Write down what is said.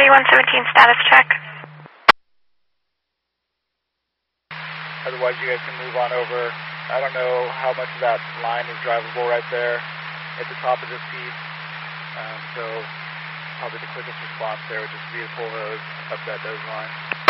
3117 status check. Otherwise, you guys can move on over. I don't know how much of that line is drivable right there at the top of this piece. So probably the quickest response there would just be to pull those up that line.